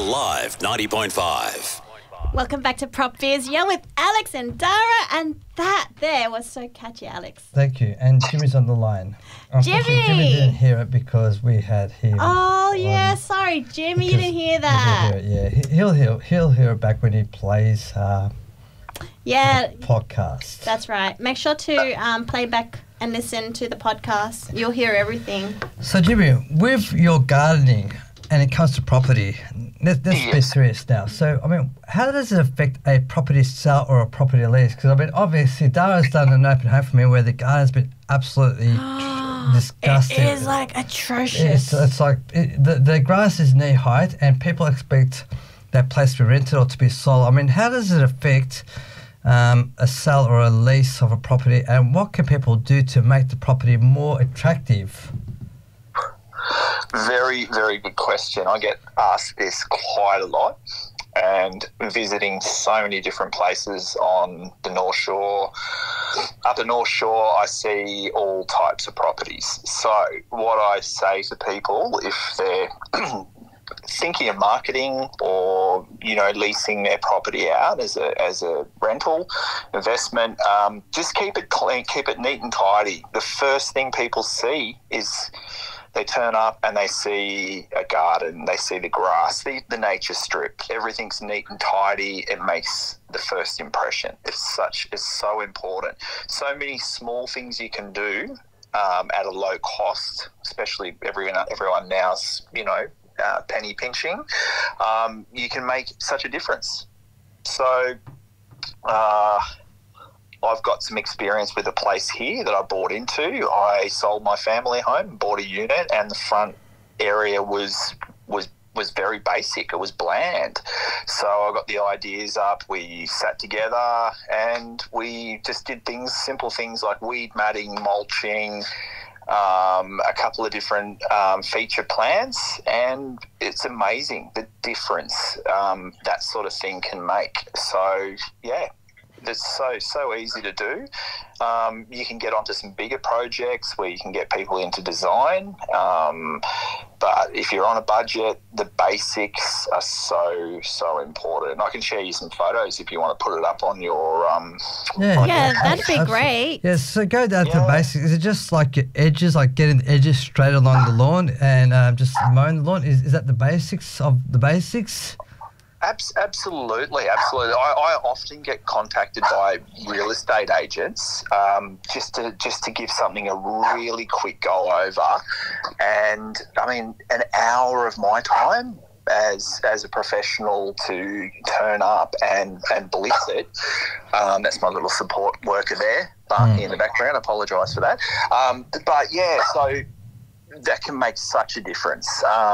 Alive 90.5. Welcome back to Prop Biz. You're with Alex and Dara, and that there was so catchy, Alex. Thank you. And Jimmy's on the line. Unfortunately, Jimmy didn't hear it because we had him. Oh, yeah. Sorry, Jimmy, you didn't hear that. Yeah, he'll hear it back when he plays podcast. That's right. Make sure to play back and listen to the podcast. You'll hear everything. So, Jimmy, with your gardening and it comes to property, let's be serious now. So, I mean, how does it affect a property sale or a property lease? Because, I mean, obviously, Dara's done an open home for me where the garden's been absolutely disgusting. It is, like, atrocious. It's like the grass is knee height and people expect that place to be rented or to be sold. I mean, how does it affect a sale or a lease of a property, and what can people do to make the property more attractive? Very, very good question. I get asked this quite a lot, and visiting so many different places on the North Shore. Up the North Shore, I see all types of properties. So what I say to people, if they're thinking of marketing or, leasing their property out as a rental investment, just keep it clean, keep it neat and tidy. The first thing people see is they turn up and they see a garden, they see the grass, the nature strip. Everything's neat and tidy. It makes the first impression. It's so important. So many small things you can do at a low cost, especially everyone now's, penny pinching. You can make such a difference. So I've got some experience with a place here that I bought into. I sold my family home, bought a unit, and the front area was very basic. It was bland. So I got the ideas up. We sat together and we just did simple things like weed matting, mulching, a couple of different feature plants, and it's amazing the difference that sort of thing can make. So, yeah. It's so easy to do. You can get onto some bigger projects where you can get people into design. But if you're on a budget, the basics are so important. I can share you some photos if you want to put it up on your that'd be great. Yeah, so go down to basics. Is it just like your edges, like getting the edges straight along the lawn and just mowing the lawn? Is that the basics of the basics? Absolutely. I often get contacted by real estate agents just to give something a really quick go over, and I mean an hour of my time as a professional to turn up and blitz it. That's my little support worker there in the background. I apologise for that. But yeah, so that can make such a difference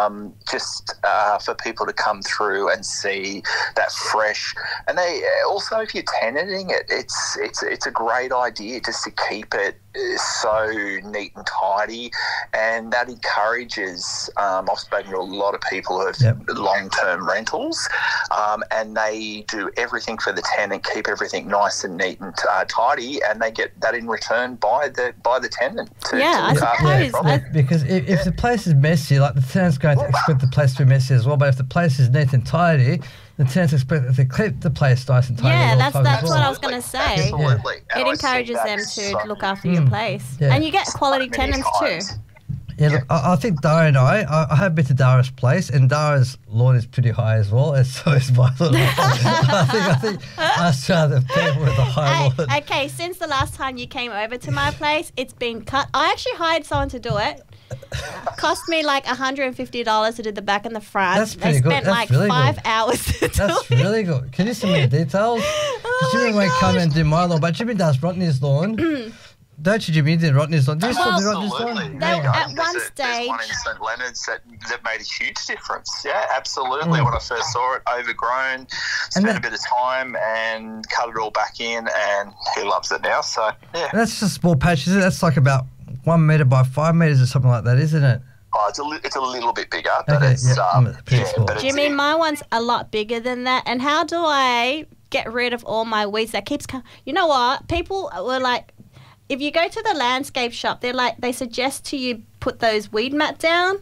for people to come through and see that fresh. And they also, if you're tenanting it, it's a great idea just to keep it so neat and tidy, and that encourages. I've spoken to a lot of people who have long-term rentals, and they do everything for the tenant, keep everything nice and neat and tidy, and they get that in return by the tenant. I suppose. Because if the place is messy, like the tenant's going to expect the place to be messy as well. But if the place is neat and tidy, the tenants expect to keep the place nice and tidy. Yeah, that's what I was going to say. Absolutely. It encourages them to look after your place. Yeah. And you get quality tenants too. Yeah, look, I think Dara and I have been to Dara's place, and Dara's lawn is pretty high as well, and so is my lawn. I think us are the people with the high lawn. Okay, since the last time you came over to my place, it's been cut. I actually hired someone to do it. Cost me like $150 to do the back and the front. That's pretty good. They spent really 5 hours to do it. That's really good. Can you send me the details? Jimmy won't come and do my lawn, but Jimmy does Rodney's lawn. Don't you, Jimmy? Did Rodney's lawn? Do you still do Rodney's lawn? At one stage. There's one in St Leonard's that made a huge difference. Yeah, absolutely. When I first saw it, overgrown, spent a bit of time and cut it all back in, and he loves it now. So, yeah. That's just a small patch, isn't it? That's like about 1 metre by 5 metres or something like that, isn't it? Oh, it's a little bit bigger, but it's Jimmy, my one's a lot bigger than that. And how do I get rid of all my weeds that keeps coming? You know what? People were like, if you go to the landscape shop, they suggest to you put those weed mat down.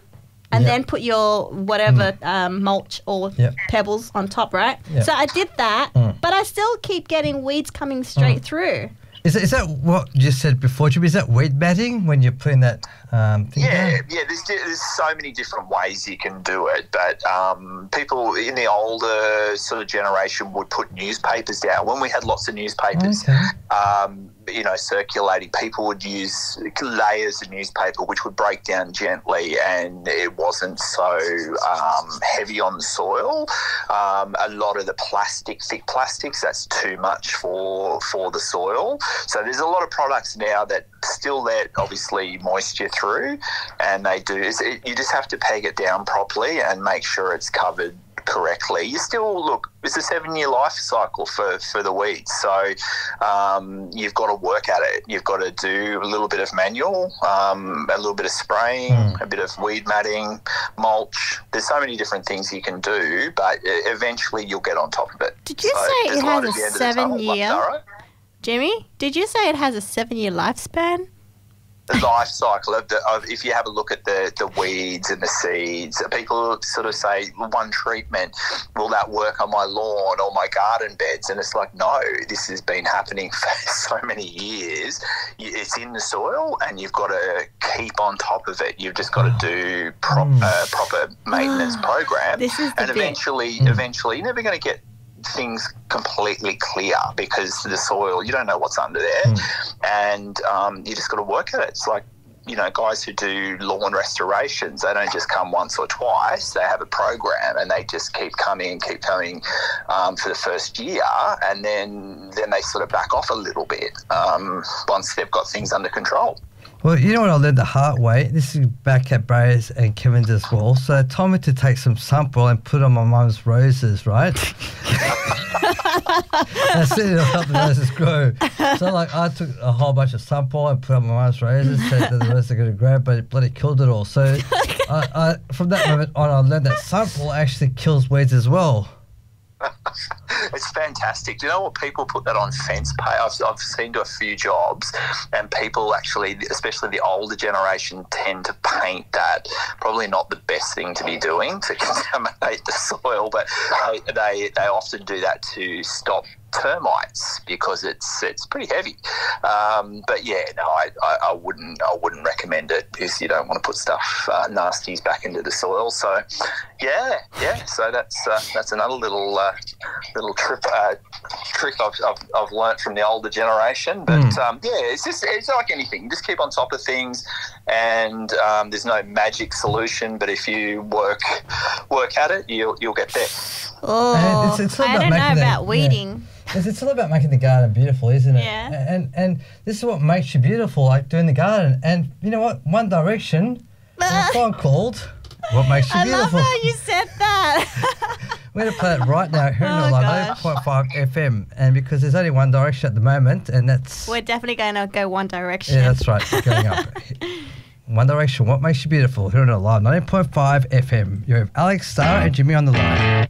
and Yep. then put your whatever mulch or Yep. pebbles on top, right? Yep. So I did that, but I still keep getting weeds coming straight through. Is that what you said before, Jimmy? Is that weed matting when you're putting that thing down? Yeah. There's so many different ways you can do it, but people in the older sort of generation would put newspapers down. When we had lots of newspapers, circulating, people would use layers of newspaper, which would break down gently, and it wasn't so heavy on the soil. A lot of the thick plastics, that's too much for the soil. So there's a lot of products now that still let obviously moisture through, and they do. You just have to peg it down properly and make sure it's covered correctly. You still it's a 7-year life cycle for the weeds, so you've got to work at it. You've got to do a little bit of manual, a little bit of spraying, a bit of weed matting, mulch. There's so many different things you can do, but eventually you'll get on top of it. Did you say it has a 7-year? Jimmy, did you say it has a 7-year lifespan? The life cycle of if you have a look at the weeds and the seeds, people sort of say one treatment, will that work on my lawn or my garden beds? And it's like, no, this has been happening for so many years. It's in the soil, and you've got to keep on top of it. You've just got to do proper maintenance program, and eventually, you're never going to get things completely clear, because the soil, you don't know what's under there, and you just got to work at it. It's like, guys who do lawn restorations, they don't just come once or twice. They have a program, and they just keep coming for the first year, and then they sort of back off a little bit once they've got things under control. Well, you know what I learned the hard way? This is back at Bray's and Kevin's as well. So they told me to take some sample and put on my mum's roses, right? I said it'll help the roses grow. So I took a whole bunch of sample and put on my mum's roses, said that the roses are going to grow, but it bloody killed it all. So from that moment on, I learned that sample actually kills weeds as well. It's fantastic. Do you know what? People put that on fence paint. I've seen to a few jobs, and people actually, especially the older generation, tend to paint that. Probably not the best thing to be doing to contaminate the soil, but they often do that to stop termites, because it's pretty heavy. But yeah, no, I wouldn't recommend it, because you don't want to put stuff nasties back into the soil. So yeah. So that's another little trick I've learnt from the older generation. But it's like anything. You just keep on top of things, and there's no magic solution. But if you work at it, you'll get there. Oh, it's I don't know about weeding. Yeah. It's all about making the garden beautiful, isn't it? Yeah. And this is what makes you beautiful, like doing the garden. And you know what? One Direction, a song called "What Makes You Beautiful." I love how you said that. We're going to play it right now here on 90.5 FM. And because there's only One Direction at the moment, and that's... We're definitely going to go One Direction. Yeah, that's right. We're going up. One Direction, What Makes You Beautiful, here on Live 90.5 FM. You have Alex, Sarah, and Jimmy on the line.